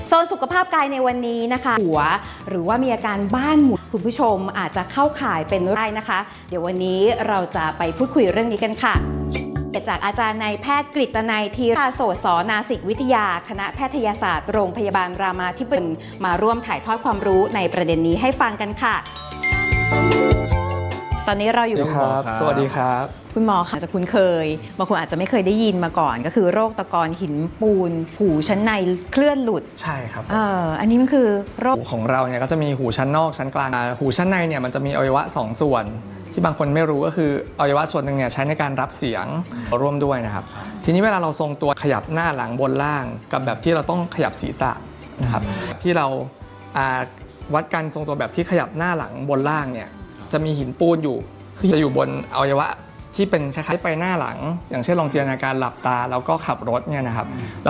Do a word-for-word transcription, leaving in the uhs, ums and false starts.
โซนสุขภาพกายในวันนี้นะคะหัวหรือว่ามีอาการบ้านหมุนคุณผู้ชมอาจจะเข้าข่ายเป็นได้นะคะ เดี๋ยววันนี้เราจะไปพูดคุยเรื่องนี้กันค่ะจากอาจารย์นายแพทย์กฤตนัยธีรโสต สนาสิกวิทยาคณะแพทยศาสตร์โรงพยาบาลรามาธิบดีมาร่วมถ่ายทอดความรู้ในประเด็นนี้ให้ฟังกันค่ะตอนนี้เราอยู่กับครับสวัสดีครับคุณหมอค่ะจะคุ้นเคยบางคนอาจจะไม่เคยได้ยินมาก่อนก็คือโรคตะกอนหินปูนหูชั้นในเคลื่อนหลุดใช่ครับเอออันนี้มันคือโรคหูของเราเนี่ยก็จะมีหูชั้นนอกชั้นกลางหูชั้นในเนี่ยมันจะมีอวัยวะสองส่วนที่บางคนไม่รู้ก็คืออวัยวะส่วนหนึ่งเนี่ยใช้ในการรับเสียงร่วมด้วยนะครับทีนี้เวลาเราทรงตัวขยับหน้าหลังบนล่างกับแบบที่เราต้องขยับศีรษะนะครับที่เราวัดการทรงตัวแบบที่ขยับหน้าหลังบนล่างเนี่ยจะมีหินปูนอยู่คือจะอยู่บนอวัยวะที่เป็นคล้ายๆไปหน้าหลังอย่างเช่นลองจินตนาการหลับตาแล้วก็ขับรถเนี่ยนะครับ